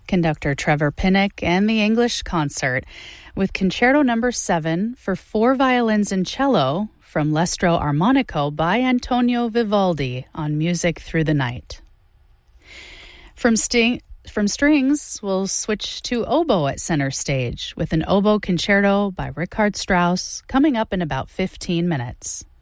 Conductor Trevor Pinnock and the English Concert with Concerto No. 7 for 4 violins and cello from L'Estro Armonico by Antonio Vivaldi on Music Through the Night. From strings, we'll switch to oboe at center stage with an oboe concerto by Richard Strauss coming up in about 15 minutes.